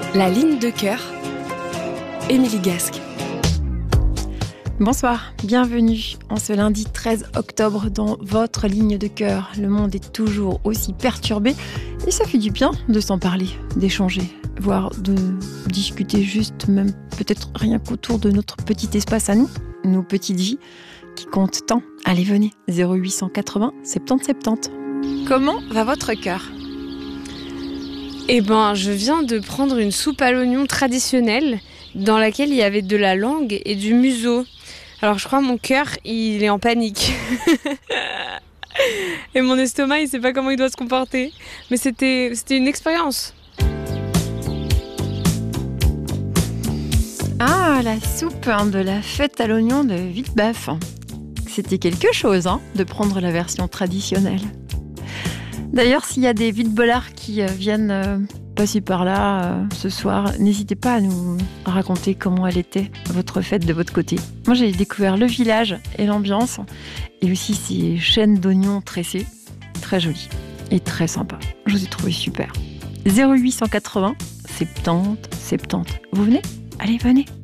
La ligne de cœur, Émilie Gasque. Bonsoir, bienvenue en ce lundi 13 octobre dans votre ligne de cœur. Le monde est toujours aussi perturbé et ça fait du bien de s'en parler, d'échanger, voire de discuter juste, même peut-être rien qu'autour de notre petit espace à nous, nos petites vies qui comptent tant. Allez, venez, 0880 70 70. Comment va votre cœur ? Je viens de prendre une soupe à l'oignon traditionnelle dans laquelle il y avait de la langue et du museau. Alors je crois que mon cœur, il est en panique. Et mon estomac, il sait pas comment il doit se comporter. Mais c'était une expérience. Ah, la soupe de la fête à l'oignon de Villebeuf. C'était quelque chose, de prendre la version traditionnelle. D'ailleurs, s'il y a des villebolards qui viennent passer par là ce soir, n'hésitez pas à nous raconter comment elle était, votre fête de votre côté. Moi, j'ai découvert le village et l'ambiance, et aussi ces chaînes d'oignons tressés, très jolies et très sympas. Je vous ai trouvé super. 0880 70 70. Vous venez ? Allez, venez.